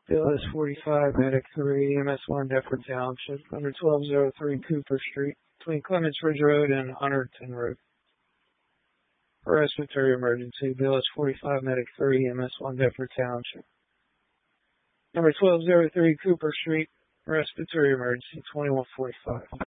BLS 45, Medic 3, MS1, Deptford Township, number 1203 Cooper Street, between Clements Ridge Road and Hunterton Road. Respiratory emergency, BLS 45, Medic 3, MS1, Deptford Township. Number 1203 Cooper Street, respiratory emergency, 2145.